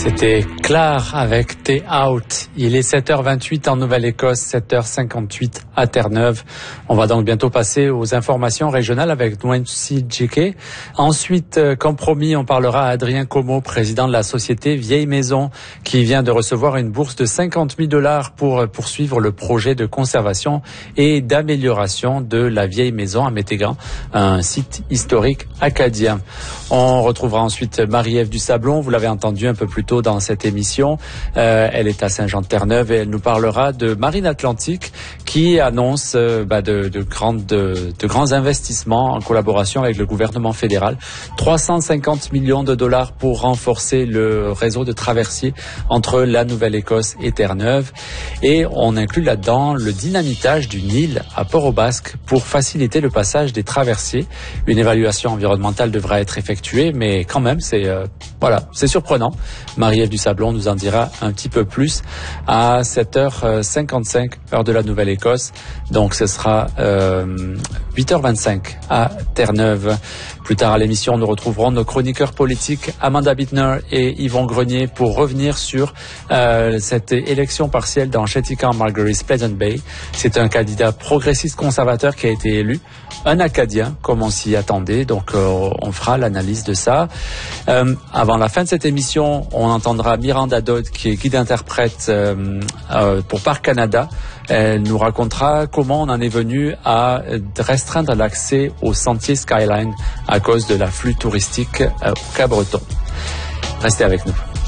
C'était Claire avec T'es Out. Il est 7h28 en Nouvelle-Écosse, 7h58 à Terre-Neuve. On va donc bientôt passer aux informations régionales avec Nwensi Djike. Ensuite, comme promis, on parlera à Adrien Como, président de la société Vieille Maison, qui vient de recevoir une bourse de 50 000 $ pour poursuivre le projet de conservation et d'amélioration de la Vieille Maison à Métégan, un site historique acadien. On retrouvera ensuite Marie-Ève du Sablon, vous l'avez entendu un peu plus tôt dans cette émission. Elle est à Saint-Jean-de-Terre-Neuve et elle nous parlera de Marine Atlantique qui annonce de grands investissements en collaboration avec le gouvernement fédéral. 350 millions de $ pour renforcer le réseau de traversiers entre la Nouvelle-Écosse et Terre-Neuve. Et on inclut là-dedans le dynamitage d'une île à Port-au-Basque pour faciliter le passage des traversiers. Une évaluation environnementale devra être effectuée, mais quand même, c'est surprenant. Marie-Ève du Sablon nous en dira un petit peu plus à 7h55, heure de la Nouvelle-Écosse. Donc ce sera 8h25 à Terre-Neuve. Plus tard à l'émission, nous retrouverons nos chroniqueurs politiques Amanda Bittner et Yvon Grenier pour revenir sur cette élection partielle dans Shettican-Margaris Pleasant Bay. C'est un candidat progressiste conservateur qui a été élu, un Acadien comme on s'y attendait. Donc on fera l'analyse de ça. Avant la fin de cette émission, on entendra Miranda Dodd qui est guide-interprète pour Parc Canada. Elle nous racontera comment on en est venu à restreindre l'accès au sentier Skyline à cause de l'afflux touristique au Cap-Breton. Restez avec nous.